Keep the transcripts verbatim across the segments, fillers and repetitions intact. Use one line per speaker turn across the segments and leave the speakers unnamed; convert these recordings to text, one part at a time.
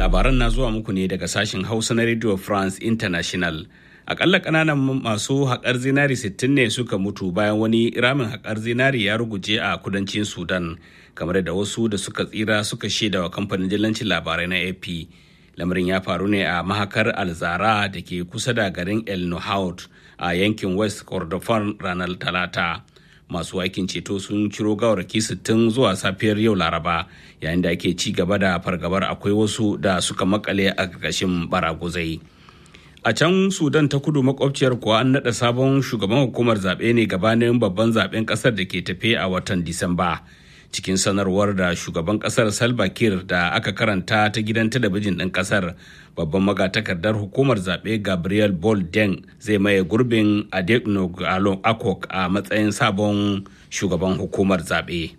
Labaran na zuwa muku ne daga sashen Hausa na Radio France International. Akalla kananan masu haƙar zinari sittin ne suka mutu bayan wani ramin haƙar zinari ya ruguje a kudancin Sudan, kamar da wasu da suka tsira suka shaida wa kamfanin dillancin labarai na A P. Lamarin ya faru ne a mahakar Al-Zara da ke kusa da garin El Nuhaut a yankin West Kordofan ranar Talata. Masu aikin ceto sun ciro gawarraki sittin zuwa safiyar yau Laraba, yayin da ake ci gaba da fargabar akwai wasu da suka makale a ƙarƙashin baraguzai. A can Sudan ta kudu makwabciyar kuwa an naɗa sabon shugaban hukumar zaɓe ne gabanin babban zaɓen ƙasar da ke tafe a watan Disamba. Cikin sanarwar da shugaban ƙasar Salva Kiir da aka karanta ta gidan talabijin ɗin ƙasar, babban magatakardar hukumar zaɓe Gabriel Bolden zai maye gurbin Adegno Akok a matsayin sabon shugaban hukumar zaɓe.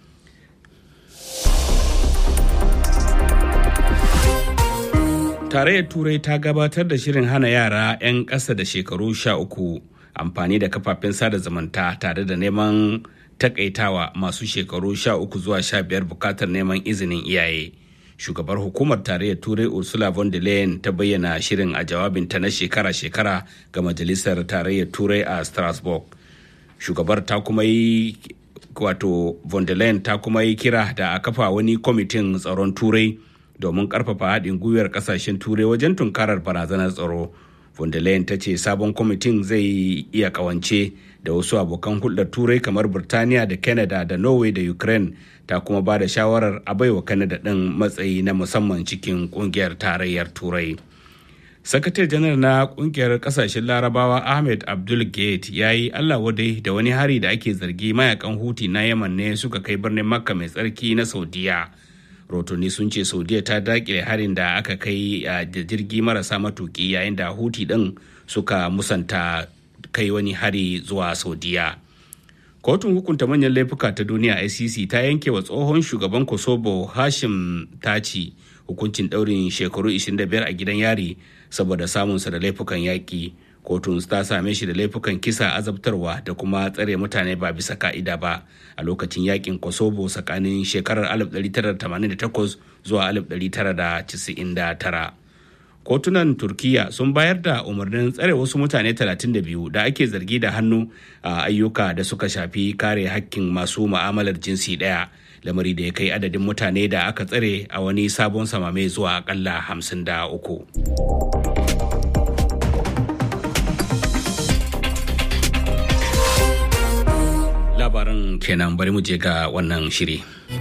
Tarayyar Turai ta gabatar da shirin hana yara 'yan ƙasa da shekaru sha uku amfani da kafafen sada zumunta tare da neman takaitawa masu shekaru sha uku zuwa sha biyar bukatar neman izinin iyaye. Shugabar hukumar tarayyar Turai Ursula von der Leyen ta bayyana shirin a jawabinta na shekara-shekara ga Majalisar Tarayyar Turai a Strasbourg. Shugabar ta kuma yi wato von der Leyen ta kuma yi kira da a kafa wani kwamitin tsaron Turai domin karfafa haɗin gwiwar ƙasashen Turai wajen tunkarar barazanar tsaro. Von der Leyen ta ce sabon kwamitin zai iya ƙawance da wasu abokan hulɗar Turai kamar Birtaniya da Canada da Norway da Ukraine, ta kuma ba da shawarar a baiwa Canada ɗin matsayi na musamman cikin ƙungiyar tarayyar Turai. Sakatare janar na ƙungiyar ƙasashen Larabawa Ahmed Abdul Gate ya yi Allah wadai da wani hari da ake zargi mayakan Houthi na Yaman ne suka kai birnin Makka mai tsarki na Saudiya. Rotoni sun ce Saudiya ta dakile harin da aka kai a jirgi marasa matuki, yayin da Houthi din suka musanta kai wani hari zuwa Saudiya. Kotun hukunta manyan laifuka ta duniya I C C ta yanke wa tsohon shugaban Kosovo Hashim Taci hukuncin daurin shekaru ishirin da biyar a gidan yari saboda samunsa da laifukan yaƙi. Kotun ta same shi da laifukan kisa, azabtarwa da kuma tsare mutane ba bisa ka'ida ba a lokacin yakin Kosovo tsakanin shekarar alif ɗari tara da tamanin da takwas zuwa alif ɗari tara da casa'in da tara. Kotunan Turkiya sun bayar da umarnin tsare wasu mutane talatin da biyu da ake zargi da hannu a ayyuka da suka shafi kare hakkin masu mu'amalar jinsi ɗaya, lamari da ya kai adadin mutane da aka tsare a wani sabon samame zuwa akalla hamsin da uku. Labaran kenan, bari mu je ga wannan shiri.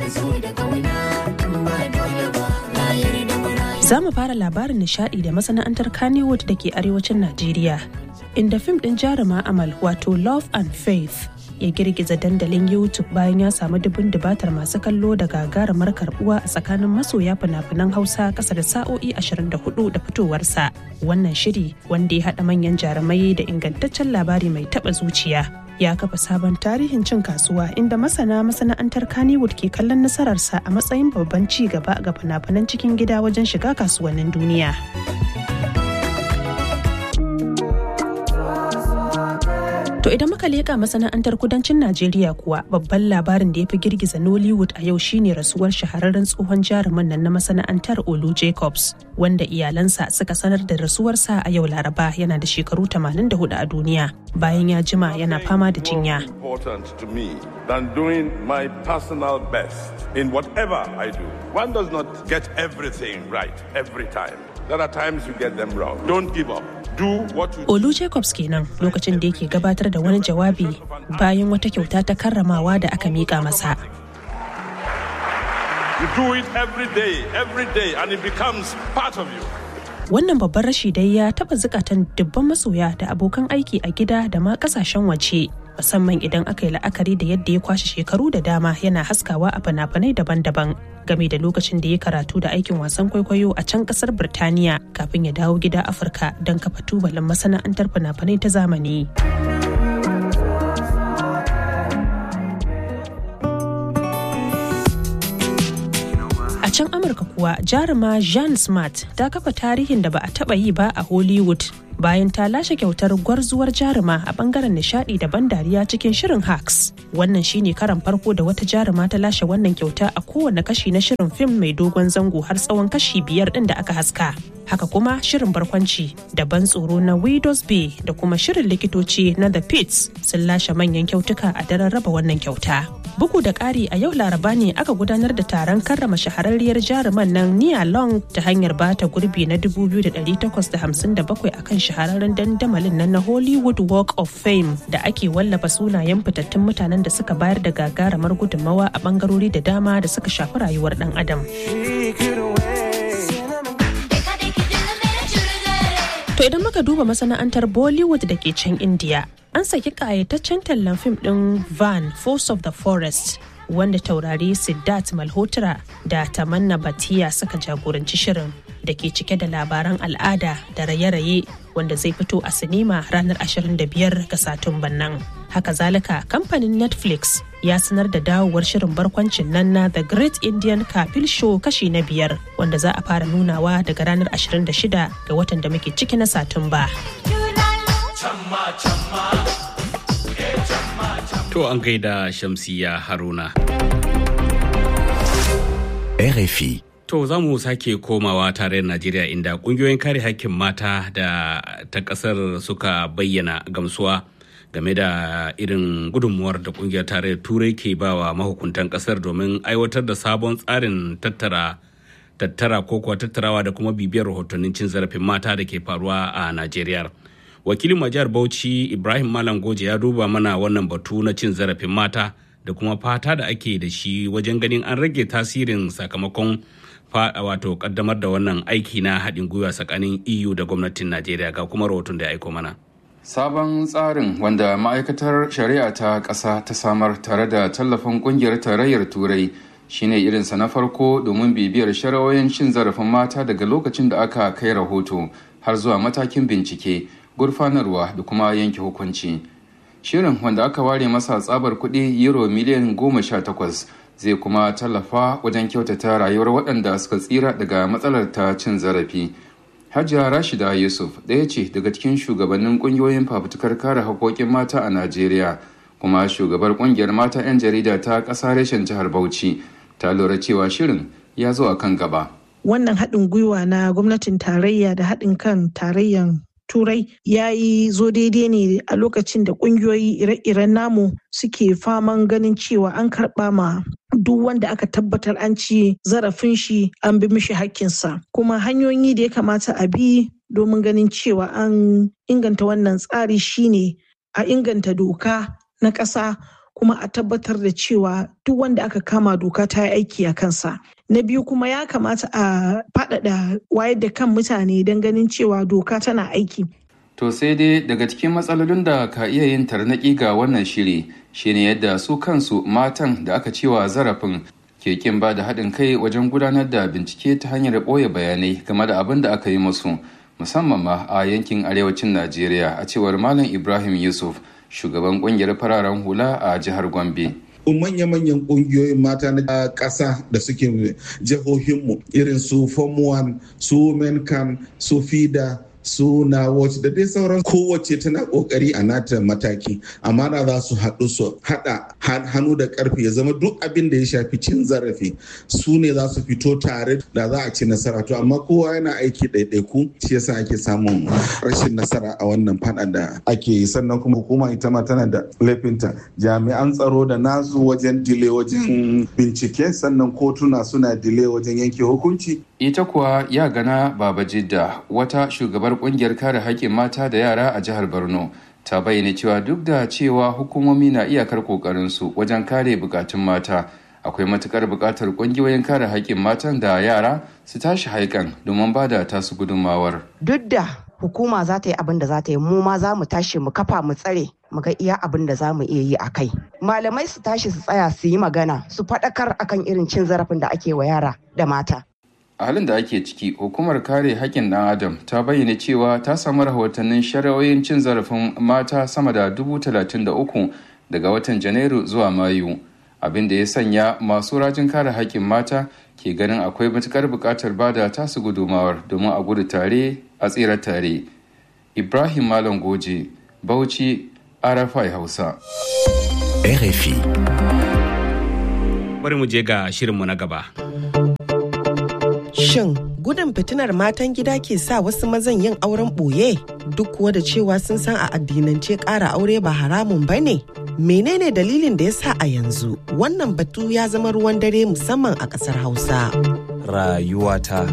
Za mu fara labarin nishadi da masana'antar Kannywood da ke arewacin Najeriya, inda fim ɗin jaruma Amal wato Love and Faith ya girgiza dandalin YouTube bayan ya samu dubun dubatar masu kallo da gagarumar karbuwa a tsakanin masoya fina-finan Hausa kasa da sa'o'i ashirin da hudu da fitowarsa. Wannan shiri, wanda ya haɗa manyan jarumai da ingantaccen labari mai taɓa zuciya, ya kafa sabon tarihin cin kasuwa, inda masana masana'antar Kannywood ke kallon nasararsa a matsayin babban ci gaba ga fina-finan cikin gida wajen shiga kasuwannin duniya. To idan muka leƙa masana'antar kudancin Najeriya kuwa, babban labarin da ya fi girgiza Nollywood a yau shine rasuwar shahararren tsohon jarumin nan na masana'antar Olu Jacobs, wanda iyalansa suka sanar da rasuwarsa a yau Laraba, yana da shekaru tamanin da hudu a duniya bayan ya jima yana fama da jinya.
Than doing my personal best in whatever I do. One does not get everything right every time. There are times you get them wrong. Don't give up. Do what you
Olu Jacobs kenan lokacin da yake gabatar da wani jawabi bayan wata kyauta ta karramawa da aka mika masa.
You do it every day, every day, and it becomes part of you.
Wannan babban rashi dai ya taba zukatan dubban masoya da abokan aiki a gida da ma kasashen waje, musamman idan aka yi la'akari da yadda ya kwashe shekaru da dama yana haskawa a fina-finai daban-daban, game da lokacin da ya karatu da aikin wasan kwaikwayo a can kasar Birtaniya kafin ya dawo gida Afirka don kafa tubalin masana'antar fina-finai ta zamani. A can Amurka kuwa, jaruma Jean Smart ta kafa tarihin da ba a taba yi ba a Hollywood bayan ta lashe kyautar gwarzuwar jaruma a bangaren nishadi da ban dariya cikin shirin Hacks. Wannan shine karan farko da wata jaruma ta lashe wannan kyauta a kowane kashi na shirin fim mai dogon zango har tsawon kashi biyar din da aka haska. Haka kuma shirin barkwanci da ban tsoro na Widows Bay da kuma shirin likitoci na The Pits sun lashe manyan kyautuka a daren raba wannan kyauta. Bugu da ƙari a yau Laraba ne aka gudanar da taron karrama shahararriyar jaruman nan Nia Long ta hanyar bata gurbi na dubu biyu da ɗari takwas da hamsin da bakwai akan shahararren dandamalin nan na Hollywood Walk of Fame da ake wallafa sunayen fitattun mutanen da suka bayar da gagarumar gudunmawa a bangarori da dama da suka shafi rayuwar ɗan adam. To idan muka duba masana'antar Bollywood da ke can India, an saki ƙayataccen tallan fim ɗin Van Force of the Forest wanda taurari Siddharth Malhotra da Tamanna Bhatia suka jagoranci shirin da ke cike da labaran al'ada da raye-raye wanda zai fito a sinima ranar ashirin da biyar ga Satumban nan. Haka zalika kamfanin Netflix ya sanar da dawowar shirin barkwancin nan na The Great Indian Kapil Show kashi na biyar wanda za a fara nunawa daga ranar ashirin da shida ga watan da muke ciki na Satumba.
To an gaida Shamsiya Haruna.
R F I.
To za mu sake komawa tarayyar Najeriya inda kungiyoyin kare haƙƙin mata da ta ƙasar suka bayyana gamsuwa game da irin gudunmuwar da kungiyar tarayyar Turai ke bawa mahukuntan ƙasar domin aiwatar da sabon tsarin tattara tattara ko kuwa tattarawa da kuma bibiyar rahotannin cin zarafin mata da ke faruwa a Najeriya. Wakilin majiyar Bauchi Ibrahim Malam Goje ya duba mana wannan batu na cin zarafin mata da kuma fata da ake da shi wajen ganin an rage tasirin sakamakon wato kaddamar da wannan aiki na haɗin gwiwa tsakanin E U da gwamnatin Najeriya ga kuma rahoton da ya aiko mana.
Sabon tsarin wanda ma'aikatar shari'a ta ƙasa ta samar tare da tallafin ƙungiyar tarayyar Turai shine irinsa na farko domin bibiyar shari'o'in cin zarafin mata daga lokacin da aka kai rahoto har zuwa matakin bincike, gurfanarwa da kuma yanke hukunci. Shirin wanda aka ware masa tsabar kuɗi euro miliyan goma sha takwas zai kuma tallafa wajen kyautata rayuwar waɗanda suka tsira daga matsalar ta cin zarafi. Hajiya Rashida Yusuf ɗaya ce daga cikin shugabannin ƙungiyoyin fafutukar kare haƙoƙin mata a Najeriya kuma shugabar ƙungiyar mata 'yan jarida ta ƙasa reshen jihar Bauchi ta lura cewa shirin ya zo a kan gaba.
Wannan haɗin gwiwa na gwamnatin tarayya da haɗin kan tarayyan Turai ya yi zo daidai ne a lokacin da ƙungiyoyi ire-iren namu suke faman ganin cewa an karɓa ma duk wanda aka tabbatar an ci zarafin shi an bi mishi hakkinsa. Kuma hanyoyi da ya kamata a bi domin ganin cewa an inganta wannan tsari shine a inganta doka na ƙasa kuma a tabbatar da cewa duk wanda aka kama doka ta yi aiki a kansa. Na biyu kuma ya kamata a faɗaɗa wayar da kan mutane don ganin cewa doka tana aiki.
To sai dai daga cikin matsalolin da ka iya yin tarnaƙi ga wannan shiri shine yadda su kansu matan da aka cewa zarafin ke kin ba da haɗin kai wajen gudanar da bincike ta hanyar ɓoye bayanai game da abin da aka yi musu musamman ma a yankin arewacin Najeriya a cewar Malam Ibrahim Yusuf shugaban ƙungiyar fararen hula a jihar Gombe.
manya-manyan ƙungiyoyin mata na ƙasa da suke jihohinmu irin su form one su menkan su fida su na watch da dai sauran kowace tana kokari a nata mataki amma da za su haɗu su haɗa hannu da ƙarfi ya zama duk abin da ya shafi cin zarafi su ne za su fito tare da za a ci nasara to amma kowa yana aiki ɗaiɗaiku shi yasa ake samun rashin nasara a wannan faɗan da ake yi sannan kuma hukuma ita ma tana da laifinta jami'an tsaro da nasu wajen dile wajen bincike sannan kotuna suna dile wajen yanke hukunci.
Ita kuwa ya gana Baba Jidda wata shugabar kungiyar kare haƙƙin mata da yara a jihar Borno ta bayyana cewa duk da cewa hukumomi na iyakar ƙoƙarinsu wajen kare bukatun mata akwai matukar buƙatar ƙungiyoyin kare haƙƙin matan da yara su tashi haikan domin ba da tasu gudunmawar.
Duk da hukuma za ta yi abin da za ta yi mu ma za mu tashi mu kafa mu tsare mu ga iya abin da za mu iya yi a kai. Malamai su tashi su tsaya su yi magana su faɗakar akan irin cin zarafin da ake wa yara da mata.
A halin da ake ciki, hukumar kare haƙƙin ɗan Adam ta bayyana cewa ta samu rahotannin shari'o'in cin zarafin mata sama da dubu talatin da uku daga watan Janairu zuwa Mayu, abin da ya sanya masu rajin kare haƙƙin mata ke ganin akwai matuƙar buƙatar bada tasu gudumawar domin a gudu tare a tsira tare. Ibrahim Malam Goje, Bauchi, R F I Hausa.
R F I.
Bari mu je ga shirinmu na gaba.
Shin gudun fitinar matan gida ke sa wasu mazan yin auren ɓoye duk kuwa da cewa sun san a addinance ƙara aure ba haramun ba ne? Menene dalilin da ya sa a yanzu wannan batu ya zama ruwan dare musamman a ƙasar Hausa?
Rayuwata.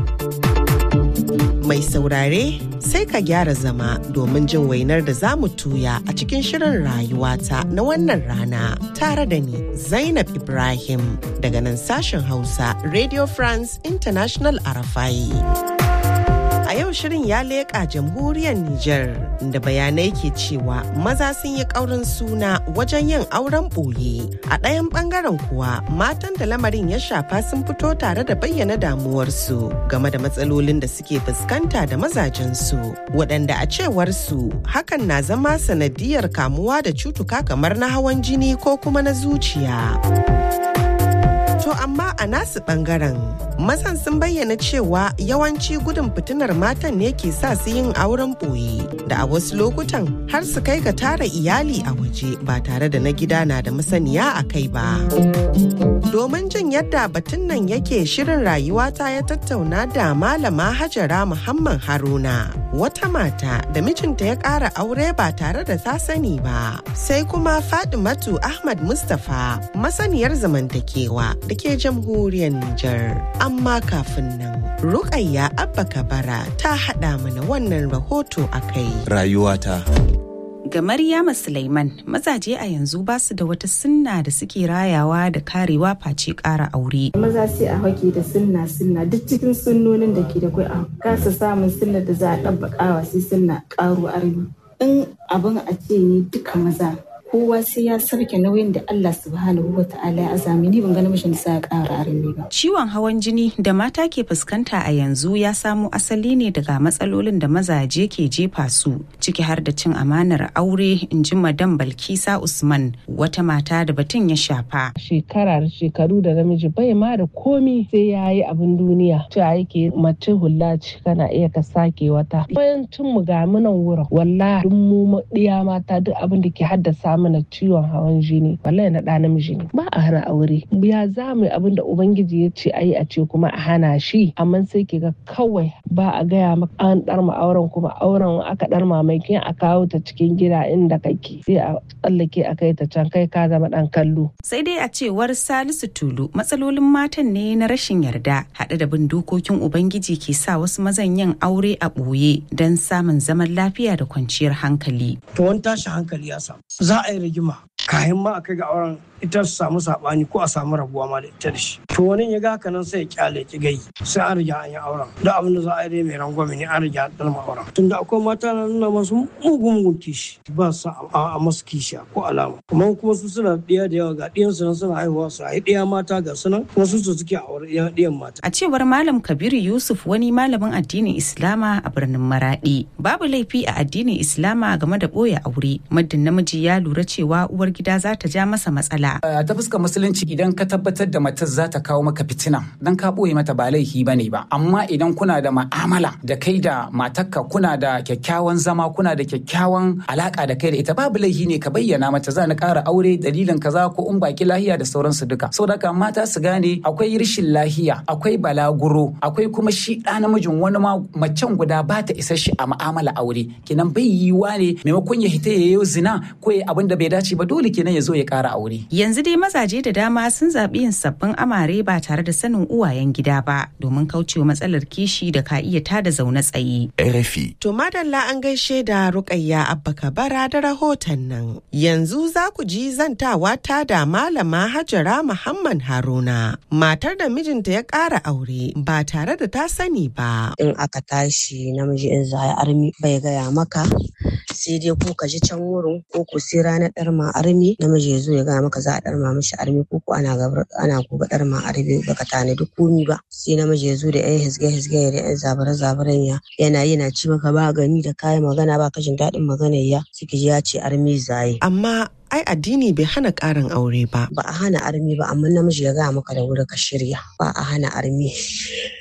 Mai saurare sai ka gyara zama domin jin wainar da za mu tuya a cikin shirin rayuwata na wannan rana tare da ni Zainab Ibrahim daga nan sashen Hausa Radio France International Arafai. A yau shirin ya leƙa jamhuriyar Nijar da bayanai ke cewa maza sun yi ƙaurin suna wajen yin auren ɓoye. A ɗayan ɓangaren kuwa matan da lamarin ya shafa sun fito tare da bayyana damuwarsu game da matsalolin da suke fuskanta da mazajensu, waɗanda a cewar su hakan na zama sanadiyar kamuwa da cutuka kamar na hawan jini ko kuma na zuciya. To amma a nasu bangaren mazan sun bayyana cewa yawanci gudun fitinar matan ne ke sa su yin auren ɓoye da a wasu lokutan har su kai ga tara iyali a waje ba tare da na gida na da masaniya a kai ba. Domin jin yadda batun nan yake shirin rayuwata ya tattauna da Malama Hajara Muhammad Haruna, wata mata da mijinta ya ƙara aure ba tare da ta sani ba. Sai kuma Fadimatu Ahmad Mustapha, masaniyar zamantakewa da ke jamhuriyar Nijar. Amma kafin nan, Rukayya Abba Kabara ta haɗa mana wannan rahoto a kai.
Rayuwata.
Ga Maryama Sulaiman, mazaje a yanzu ba su da wata sunna da suke rayawa da karewa face ƙara aure.
Maza sai a hake da sunna sunna duk cikin sunnonin da ke da kai a kasa samun sunna da za a ɗabbaƙawa sai sunna ƙaro armi. In abin a ce ne duka maza kowa sai ya sarke nauyin da Allah subhanahu wa ta'ala ya azami, ni ban ga namijin sa ya ƙara armi ba.
Ciwon hawan jini da mata ke fuskanta a yanzu ya samo asali ne daga matsalolin da mazaje ke jefa su, ciki har da cin amanar aure, in ji Madam Balkisa Usman, wata mata da batun ya shafa.
Shekara da shekaru da namiji bai ma da komi sai ya yi abin duniya. Cewa yake mace hula ce kana iya ka sake wata. Bayan tun mu ga munan wurin wallahi duk mu ɗiya mata duk abin da ke haddasa mana ciwon hawan jini wallahi na ɗa namiji ne. Ba a hana aure. Ya za mu yi abin da Ubangiji ya ce ayi a ce kuma a hana shi, amma sai ke ga kawai ba a gaya maka an ɗarma auren, kuma auren aka ɗarma mai kin a kawo ta cikin gida inda kake sai a tsallake a kai ta can, kai ka zama ɗan kallo.
Sai dai a cewar Salisu Tulu, matsalolin matan ne na rashin yarda haɗe da bin dokokin Ubangiji ke sa wasu mazan yin aure a ɓoye don samun zaman lafiya da kwanciyar hankali.
To wani tashin hankali ya samu, za a yi rigima kayan ma a kai ga auren ita su samu saɓani ko a samu rabuwa ma da ita da shi. To wani ya ga haka nan sai ya kyale ki gai sai an riga an yi auren. Da abin da za a yi dai mai rangwame ne an riga an dalma auren. Tunda akwai mata na nuna masu mugun mugun kishi ba su a masu kishi ko alama. Kuma kuma su suna ɗiya da yawa ga ɗiyansu nan suna haihuwa su haihu ɗiya mata ga su nan kuma su su suke aure ɗiyan mata.
A cewar Malam Kabiru Yusuf, wani malamin addinin Islama a birnin Maradi, babu laifi a addinin Islama game da ɓoye aure muddin namiji ya lura cewa uwar gida za ta ja masa matsala.
Ta fuskar musulunci idan ka tabbatar da matar za ta kawo maka fitina dan ka ɓoye mata ba laifi bane ba, amma idan kuna da ma'amala da kai da matarka, kuna da kyakkyawan zama, kuna da kyakkyawan alaka da kai da ita, babu laifi ne ka bayyana mata za na ƙara aure dalilin kaza ko in baki lahiya da sauransu duka. Saboda haka mata su gane akwai rashin lahiya, akwai balaguro, akwai kuma shi ɗa namijin wani ma macen guda ba ta isa shi a ma'amala aure, kenan bai yiwuwa ne maimakon ya hita ya yi zina ko ya abin da bai dace ba, dole kenan ya zo ya ƙara aure.
Yanzu dai mazaje da dama sun zaɓi yin sabbin amare ba tare da sanin uwayen gida ba domin kaucewa matsalar kishi da ka iya tada zaune tsaye.
R F I.
To madalla an gaishe da Rukayya Abba Kabara da rahoton nan. Yanzu za ku ji zantawa ta da Malama Hajara Muhammad Haruna, matar da mijinta ya ƙara aure ba tare da ta sani ba.
In aka tashi namiji in za ya armi bai gaya maka, sai dai ko ka ji can wurin ko ku sai ranar ɗarma armi namiji ya zo ya gaya maka za a ɗarma mishi armi ko ko ana gabar ana gobe ɗarma armi baka tanadi komi ba, sai namiji ya zo da yan hisge hisge da yan zabare zabaren ya yana yana ci maka ba gani da kayan magana ba ka jin daɗin maganar ya suke ya ce armi zaye.
Amma ai addini bai hana ƙarin aure ba.
Ba a hana armi ba, amma namiji ya gaya maka da wuri ka shirya. Ba a hana armi.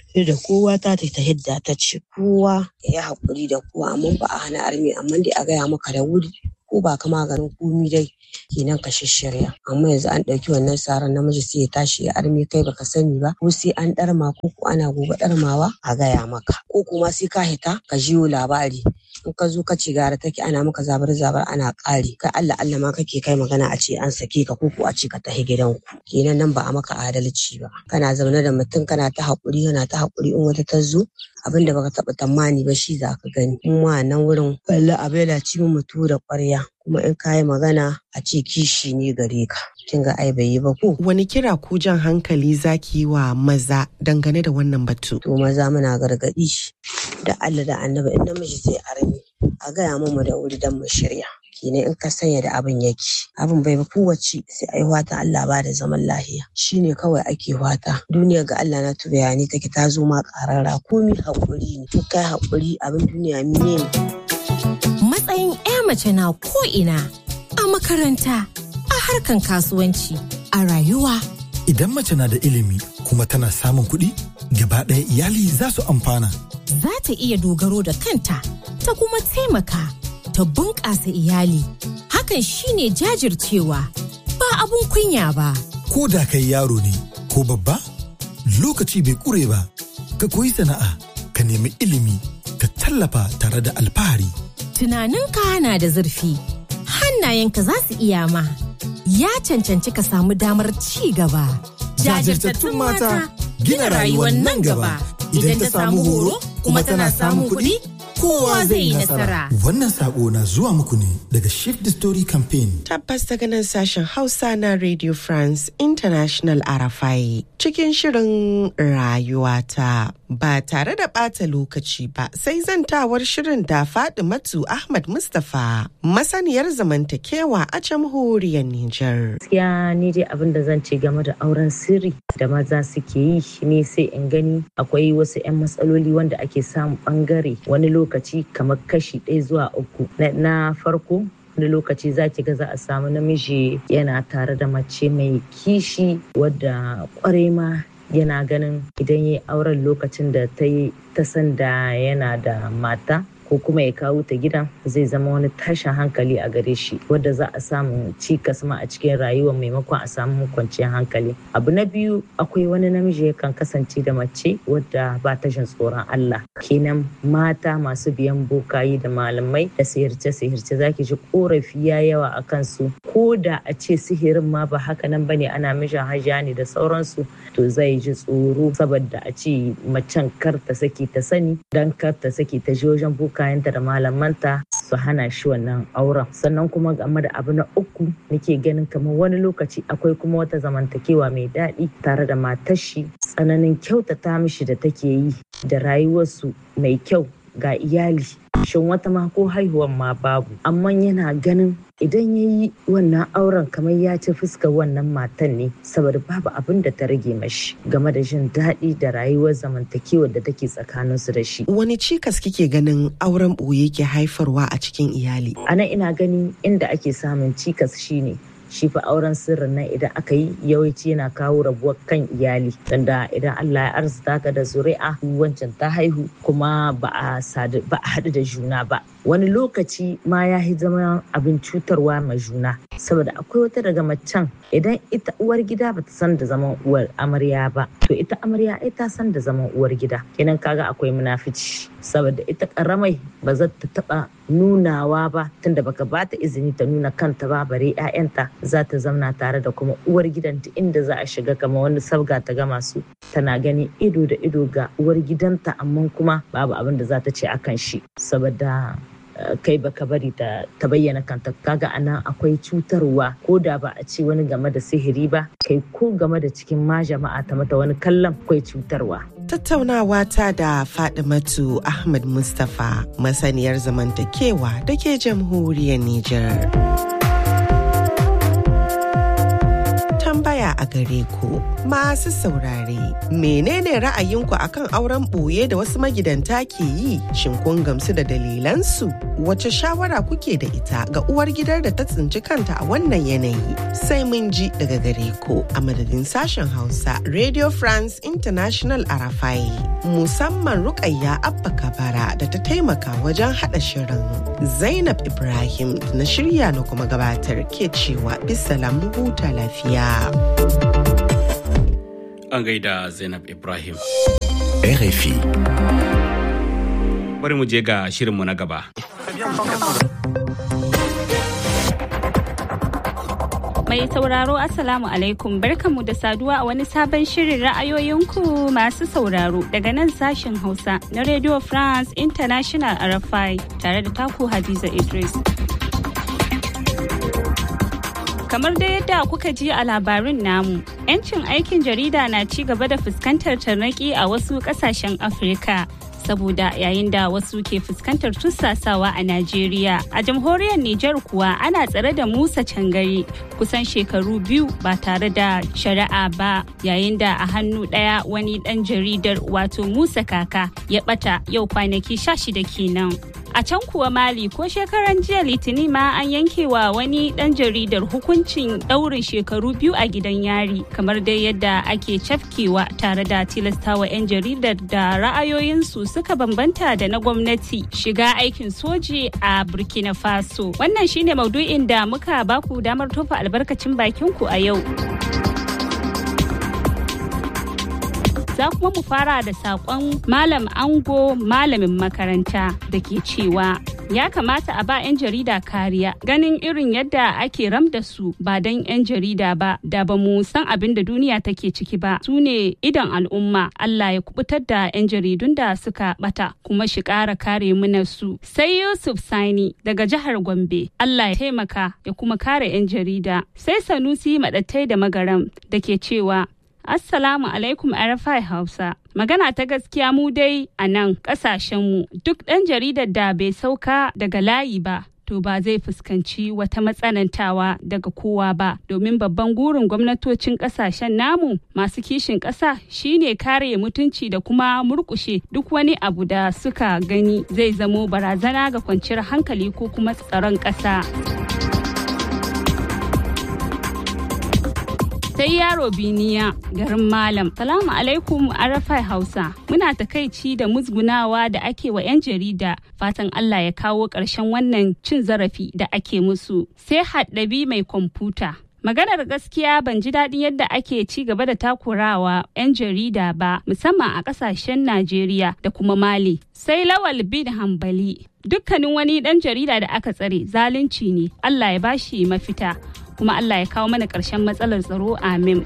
da kowa ta ta ta hidda ta ce kowa ya haƙuri da kowa amma ba a hana armi amma dai a gaya maka da wuri ko ba ka maganin komi dai kenan ka shishirya amma yanzu an ɗauki wannan saran namiji sai ya tashi ya armi kai baka sani ba ko sai an ɗarma ko ko ana gobe ɗarmawa a gaya maka ko kuma sai ka hita ka jiyo labari in ka zo ka ci gara take ana maka zabar zabar ana ƙari kai Allah Allah ma kake kai magana a ce an sake ka ko ko a ce ka tafi gidanku kenan nan ba a maka adalci ba kana zaune da mutum kana ta haƙuri yana ta haƙuri in wata ta zo abin da baka taɓa tamani ba shi za ka gani in ma nan wurin wallahi abin da ci mutu da ƙwarya kuma in ka yi magana a ce kishi ne gare ka kin ga ai bai yi ba ko
wani kira ko jan hankali zaki yi wa maza dangane da wannan batu
to maza muna gargaɗi da Allah da Annabi in namiji sai armi a gaya mu da wuri dan mu shirya kenan in ka sanya da abin yake abin bai ba kowace sai ai wata Allah ba da zaman lahiya shine kawai ake wata duniya ga Allah na tu bayani take ta zo ma karara komi hakuri ne in kai hakuri abin duniya mine ne
matsayin ƴa mace na ko ina a makaranta a harkan kasuwanci a rayuwa
idan mace na da ilimi kuma tana samun kuɗi gaba ɗaya iyali za su amfana
za ta iya dogaro da kanta ta kuma taimaka ta bunƙasa iyali. Hakan shine jajircewa ba abun kunya ba.
Ko da kai yaro ne ko babba, lokaci bai ƙure ba, ka koyi sana'a, ka nemi ilimi, ka tallafa tare da alfahari.
Tunaninka na da zurfi, hannayenka za su iya ma, ya cancanci ka samu damar ci gaba.
Jajirtattun mata gina rayuwar nan gaba. Idan ta samu horo kuma tana samun kuɗi, kowa zai yi nasara. Wannan sako na zuwa muku ne daga Shift the Story Campaign.
Tabbas daga nan sashen Hausa na Radio France International R F I cikin shirin rayuwata. Ba tare da ɓata lokaci ba sai zantawar shirin da Fadimatu Ahmad Mustapha masaniyar zamantakewa a jamhuriyar Nijar.
Gaskiya ni dai abin da zan ce game da auren sirri da maza suke yi ne sai in gani akwai wasu 'yan matsaloli wanda ake samun bangare wani lokaci kamar kashi ɗaya zuwa uku. Na farko wani lokaci za ki ga za a samu namiji yana tare da mace mai kishi wadda kwarai ma yana ganin idan ya yi auren lokacin da ta yi ta san da yana da mata ko kuma ya kawo ta gidan zai zama wani tashin hankali a gare shi wadda za a samu cikas ma a cikin rayuwa maimakon a samu kwanciyar hankali. Abu na biyu akwai wani namiji yakan kasance da mace wadda ba ta jin tsoron Allah. Kenan mata masu biyan bokayi da malamai da sihirce-sihirce zaki ji korafi ya yawa a kansu ko da a ce sihirin ma ba haka nan bane ana mishin hajiya ne da sauransu to zai ji tsoro saboda a ce macen kar ta saki ta sani dan kar ta saki ta je wajen boka kayanta da malamanta su hana shi wannan auren. Sannan kuma game da abu na uku nake ganin kamar wani lokaci akwai kuma wata zamantakewa mai daɗi tare da matar shi tsananin kyautata mishi da take yi da rayuwarsu mai kyau ga iyali. Shin wata ma ko haihuwan ma babu amma yana ganin idan ya yi wannan auren kamar ya ci fuskar wannan matan ne saboda babu abin da ta rage mashi game da jin daɗi da rayuwar zamantakewar da take tsakaninsu da shi.
Wani cikas kike ganin auren ɓoye ke haifarwa a cikin iyali?
A nan ina gani inda ake samun cikas shine shi fa auren sirrin nan idan aka yi yawanci yana kawo rabuwar kan iyali tunda idan Allah ya arzuta ka da zuri'a wancan ta haihu kuma ba a haɗu da juna ba wani lokaci ma ya yi zama abin cutarwa ma juna saboda akwai wata daga macen idan ita uwar gida ba ta san da zaman uwar amarya ba to ita amarya ai ta san da zaman uwar gida kenan kaga akwai munafici saboda ita karamai ba za ta taba nunawa ba tunda baka ba ta izini ta nuna kanta ba bare 'ya'yanta za ta zauna tare da kuma uwar gidan ta inda za a shiga kamar wani sabga ta gama su tana gani ido da ido ga uwar gidanta amma kuma babu abin da za ta ce akan shi saboda kai baka bari ta bayyana kanta kaga anan akwai cutarwa ko da ba a ce wani game da sihiri ba kai ko game da cikin ma jama'a ta mata wani kallon akwai cutarwa.
Tattaunawa ta da Fadimatu Ahmad Mustapha masaniyar zamantakewa da ke jamhuriyar Nijar. Tambaya a gare ku. Masu saurare, menene ra'ayinku akan auren ɓoye da wasu magidanta ke yi? Shin kun gamsu da dalilansu? Wace shawara kuke da ita ga uwar gidar da ta tsinci kanta a wannan yanayi? Sai mun ji daga gare ku a madadin sashen Hausa Radio France International Arafai. Musamman Rukayya Abba Kabara da ta taimaka wajen haɗa shirin. Zainab Ibrahim na shirya na kuma gabatar ke cewa bisalam huta lafiya.
An gaida Zainab Ibrahim.
R F I.
Bari mu je ga shirinmu na gaba.
Mai sauraro Assalamu alaikum, barkanmu da saduwa a wani sabon shirin ra'ayoyinku masu sauraro daga nan sashen Hausa na Radio France International R F I tare da taku Hadiza Idris. Kamar da yadda kuka ji a labarin namu, 'yancin aikin jarida na ci gaba da fuskantar tarnaƙi a wasu ƙasashen Afirka. Saboda yayin da wasu ke fuskantar tussasawa a Najeriya, a jamhuriyar Nijar kuwa ana tsare da Musa Cangari kusan shekaru biyu ba tare da shari'a ba, yayin da a hannu ɗaya wani ɗan jaridar wato Musa Kaka ya ɓata yau kwanaki sha shida kenan. A can kuwa Mali ko shekaran jiya Litinin ma an yanke wa wani ɗan jaridar hukuncin ɗaurin shekaru biyu a gidan yari, kamar dai yadda ake cafkewa tare da tilastawa 'yan jaridar da ra'ayoyinsu suka bambanta da na gwamnati shiga aikin soji a Burkina Faso. Wannan shine maudu'in da muka baku damar tofa albarkacin bakinku a yau. Za kuma mu fara da saƙon Malam Ango malamin makaranta da ke cewa ya kamata a ba 'yan jarida kariya ganin irin yadda ake ram da su ba don 'yan jarida ba da ba mu san abin da duniya take ciki ba. Su ne idon al'umma. Allah ya kubutar da 'yan jaridun da suka bata kuma shi ƙara kare mana su. Sai Yusuf Sani daga jihar Gombe. Allah ya taimaka ya kuma kare 'yan jarida. Sai Sanusi Maɗattai da Magaram da ke cewa Assalamu alaikum R F I Hausa. Magana ta gaskiya mu dai a nan ƙasashenmu duk ɗan jaridar da bai sauka daga layi ba to ba zai fuskanci wata matsanantawa daga kowa ba, domin babban gurin gwamnatocin ƙasashen namu masu kishin ƙasa shine kare mutunci da kuma murƙushe duk wani abu da suka gani zai zamo barazana ga kwanciyar hankali ko kuma tsaron ƙasa. Sai yaro Biniya garin Malam. Salamu alaikum R F I Hausa. Muna takaici da musgunawa da ake wa 'yan jarida. Fatan Allah ya kawo ƙarshen wannan cin zarafi da ake musu. Sai Haddabi mai kwamfuta. Maganar gaskiya ban ji daɗin yadda ake ci gaba da takurawa 'yan jarida ba, musamman a ƙasashen Najeriya da kuma Mali. Sai Lawal bin Hambali. Dukkanin wani ɗan jarida da aka tsare zalunci ne. Allah ya bashi mafita. Kuma Allah ya kawo mana ƙarshen matsalar tsaro, amin.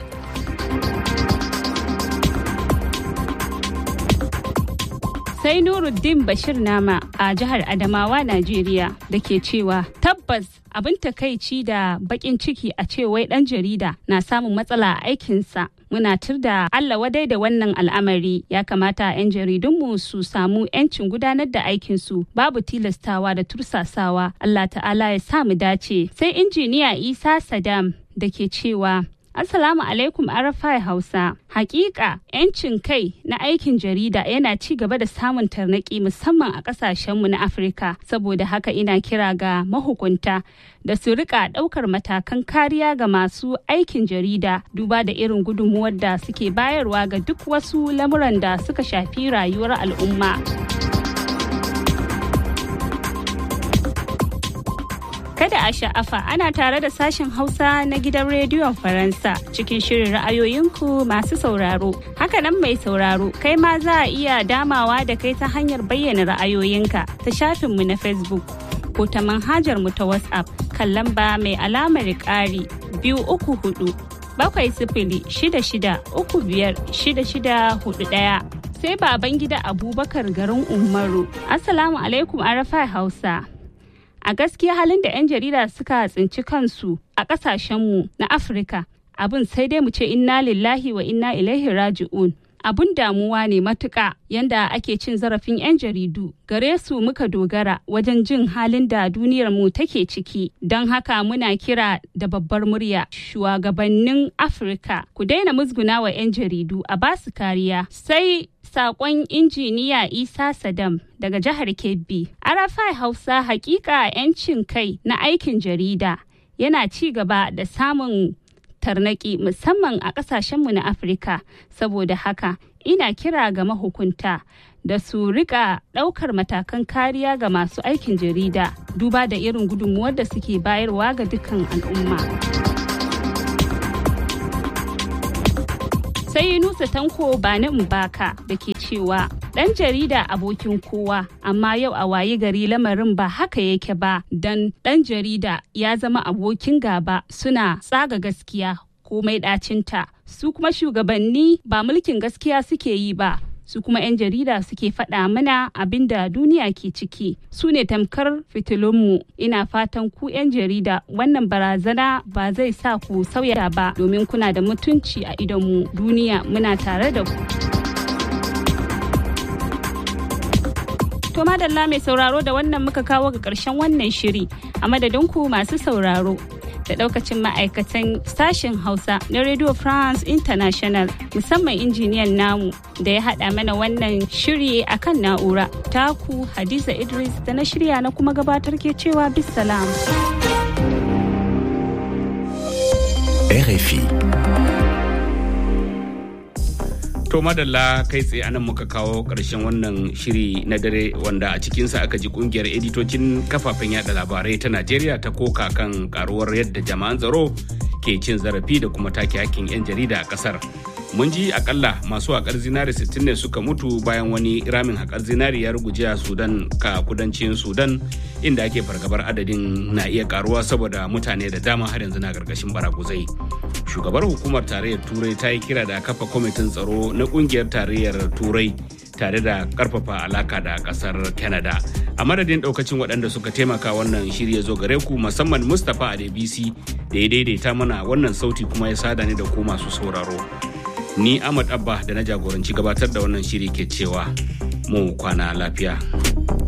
Sai Nuruddin Bashir Nama a jihar Adamawa, Najeriya da ke cewa tabbas abin takaici da bakin ciki a ce wai ɗan jarida na samun matsala a aikinsa. Muna tur da Allah wadai da wannan al'amari. Ya kamata 'yan jaridunmu su samu 'yancin gudanar da aikinsu babu tilastawa da tursasawa. Allah ta'ala ya sa mu dace. Sai injiniya Isa Sadam da ke cewa Assalamu alaikum R F I Hausa. Hakika 'yancin kai na aikin jarida yana ci gaba da samun tarnaki musamman a kasashenmu na Afirka. Saboda haka ina kira ga mahukunta da su rika daukar matakan kariya ga masu aikin jarida duba da irin gudunmuwar da suke bayarwa ga duk wasu lamuran da suka shafi rayuwar al'umma. Kada a sha'afa ana tare da sashen Hausa na gidan rediyon Faransa cikin shirin ra'ayoyinku masu sauraro. Hakanan mai sauraro, kai ma za a iya damawa da kai ta hanyar bayyana ra'ayoyinka ta shafinmu na Facebook ko ta manhajar mu ta WhatsApp kan lamba mai alamar ƙari biyu uku hudu bakwai sifili shida shida uku biyar shida shida hudu ɗaya. Sai Babangida Abubakar garin Umaru. Assalamu alaikum R F I Hausa. A gaskiya halin da 'yan jarida suka tsinci kansu a ƙasashenmu na Afirka, abin sai dai mu ce inna lillahi wa inna ilaihi raji'un. abun damuwa ne matuƙa yanda ake cin zarafin 'yan jaridu. Gare su muka dogara wajen jin halin da duniyar mu take ciki. Don haka muna kira da babbar murya shugabannin Afirka ku daina musguna wa 'yan jaridu a basu kariya. Sai sakon injiniya Isa Sadam daga jihar Kebbi. Arafai Hausa, hakika 'yancin kai na aikin jarida yana ci gaba da samun tarnaki musamman a kasashenmu na Afirka. Saboda haka ina kira ga mahukunta da su rika daukar matakan kariya ga masu aikin jarida duba da irin gudunmuwar da suke bayarwa ga dukkan al'umma. Sai Nusa Tanko Bani Mbaka da ke cewa ɗan jarida abokin kowa, amma yau a wayi gari lamarin ba haka yake ba, don ɗan jarida ya zama abokin gaba, suna tsaga gaskiya komai ɗacinta. Su kuma shugabanni ba mulkin gaskiya suke yi ba, su kuma 'yan jarida suke faɗa mana abin da duniya ke ciki. Su ne tamkar fitilunmu. Ina fatan ku 'yan jarida wannan barazana ba zai sa ku sauya ba, domin kuna da mutunci a idonmu. Duniya muna tare da ku. To madalla mai sauraro, da wannan muka kawo ga ƙarshen wannan shiri. A madadin ku masu sauraro da ɗaukacin ma'aikatan sashen Hausa na Radio France International, musamman injiniyan namu da ya haɗa mana wannan shiri akan na'ura. Taku Hadiza Idris da na shirya na kuma gabatar ke cewa bisalam.
R F I.
To madalla, kai tsaye anan muka kawo ƙarshen wannan shiri na dare, wanda a cikinsa aka ji kungiyar editocin kafafen yada labarai ta Najeriya ta koka kan karuwar yadda jama'an tsaro ke cin zarafi da kuma take hakkin 'yan jarida a ƙasar. Mun ji akalla masu haƙar zinari sittin ne suka mutu bayan wani ramin haƙar zinari ya ruguje a Sudan ka kudancin Sudan, inda ake fargabar adadin na iya karuwa saboda mutane da dama har yanzu na gargashin baraguzai. Shugabar hukumar tarayyar Turai ta yi kira da kafa kwamitin tsaro na kungiyar tarayyar Turai tare da karfafa alaka da kasar Canada. A madadin daukacin waɗanda suka taimaka wannan shirya zo gare ku, musamman Mustapha Adebisi da ya daidaita mana wannan sauti kuma ya sada ni da ku masu sauraro. Ni Ahmad Abba da na jagoranci gabatar da wannan shiri ke cewa mu kwana lafiya.